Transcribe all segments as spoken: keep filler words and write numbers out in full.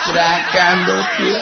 Serahkan mobil.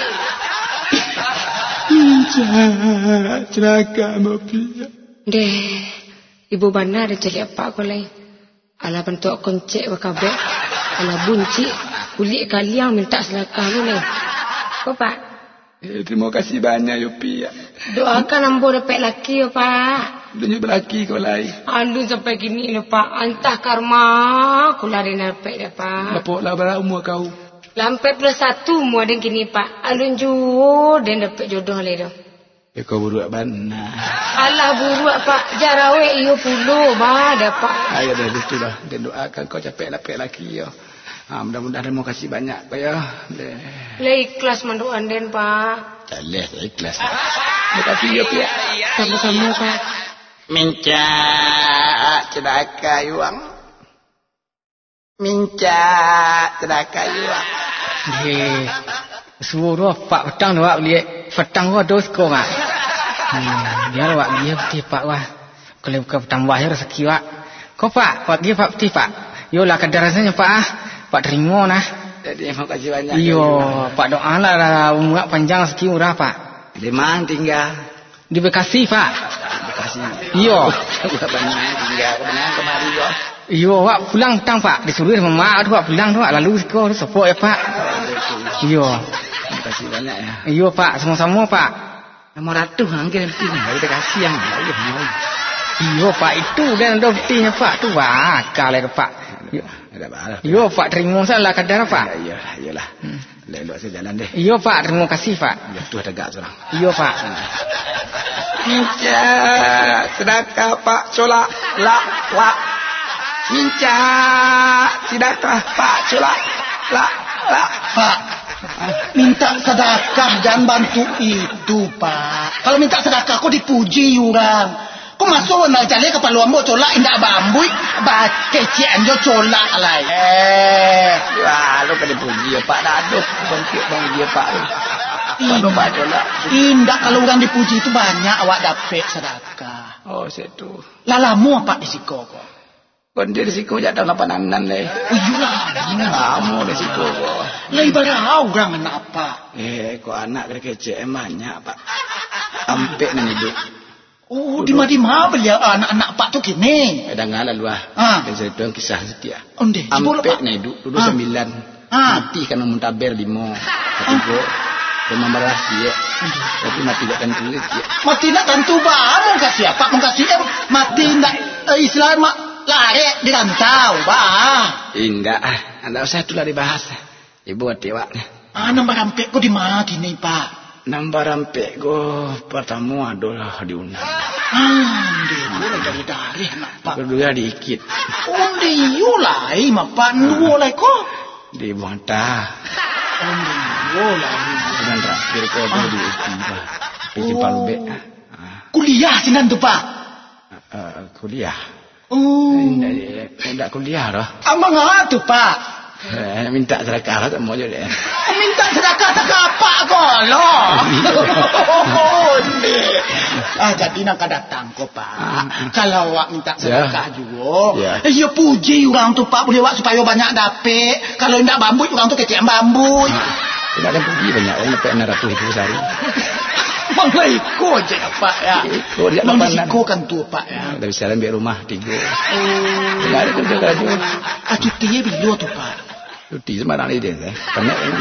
Minca, serahkan mobil. Deh, ibu bana ada cari apa kau lain? Ala bentuk koncek wakabe, ala bunci, kulit kaliang minta selakah lu lain. Kau pak? Eh, terima kasih banyak Yopi ya. Doakan ambo dapat laki ya pak. Dunia berlaki kau lain. Aduh sampai gini lah pak. Antah karma, aku lari dapat dah pak. Lepuklah berapa umur kau? Lampai plus satu umur dan kini pak. Alun juo dan dapat jodoh lah dah. Ya kau buruak benar. Alah buruak pak. Jarawe iyo puluh bah dapat. Ayah dah itu lah. Dan doakan kau capek lapik laki ya. Ha, mudah-mudahan terima kasih banyak pak ya. Lah ikhlas mendoan den pak. Jalan saya ikhlas. Terima kasih ya pak. Sama-sama pak. Minca cedaka yuang. Minca cedaka yuang. Hei, suruh pak petang doa lihat petang gua dos kau mak. Hmm, biar wak dia peti pak wah. Kalau bukan petang wahir rezeki wak. Kau pak, pak dia pak peti pak. Yolah kadar rasanya pak ah. Pak terima nah. Jadi terima kasih banyak. Iyo, pak doa lah umur panjang rezeki murah pak. Di mana tinggal? Di Bekasi pak. Bekasi. Iyo. Bukan banyak tinggal. Kebenaran kemari yo. Iyo, wak pulang tang pak. Disuruh sama mak tu wak pulang tu wak lalu kau support ya pak. Iyo. Terima kasih banyak ya. Iyo pak, sama-sama pak. Nomor ratu angin penting. Kita kasih yang lain. Iyo pak itu dan ada buktinya pak tu wak kalau pak. Iyo. Iyo pak terima salah kadar pak. Iya, iyalah. Hmm. Lelok saya jalan deh. Iyo pak, terima kasih pak. Ya tu tegak seorang. Iyo pak. Minca sedekah pak colak la la. Minca sedekah pak colak la la. Pak, minta sedekah dan bantu itu pak. Kalau minta sedekah kok dipuji orang. Kau masuk nak jalan ke palu ambo colak indak bambui, bat kecian jo colak lai. Eh, wah lu kena puji ya pak daduh bangkit bang dia pak. Kalau pak colak. Indak kalau orang dipuji itu banyak awak dapat sedekah. Oh situ. Lalamu apa risiko kau? Kon dia risiko jatuh lapanan le. Oh iyalah, kamu risiko kau. Lai barang orang apa? Eh, kau anak kecil banyak pak. Ampek nan hidup. Oh, di mana-mana belia anak-anak pak tu kini. Ada ngalah luah. Ah. Dan saya tuang kisah setia. Onde, Ampek na hidup dulu ah. sembilan. Ah. Mati karena muntaber lima. Ketiga. Rumah merah dia. Tapi mati tak tentu dia. Mati nak tentu bah, mau kasih apa? Mau kasih em mati nak uh, Islam mak lari di rantau bah. Indah. Anda usah itulah dibahas. Ibu hati awak. Ah, nombor rampek kau di mana kini pak? Nambah rampek go pertama adalah diundang. Ah, dia boleh dari dari nak pak. Kedua dikit. Oh, dia lai mapan dua lai ko. Di Muanta. Oh, dia lai. Dengan terakhir kau tu di Istiba. Pergi Palube. Kuliah sinan tu pak. Kuliah. Oh. Tidak kuliah dah. Amang apa tu pak? Eh, minta sedekah lah tak mau je dia. Minta sedekah tak apa kau loh. Ah, jadi nak datang kau pak. Kalau awak minta sedekah ya. juga, ya. Eh, ya puji orang tu pak boleh awak supaya banyak dapat. Kalau tidak bambu orang tu kecil bambu. Tidak ada puji banyak orang dapat enam ratus ribu sehari. Manglah ikut je pak ya. Ikut dia Mang risiko kan tu pak ya. Tapi sekarang biar rumah tiga. Oh. Tidak ada kerja kerja. Ah, cuti bila tu pak? Cuti sembarang ni dia. Banyak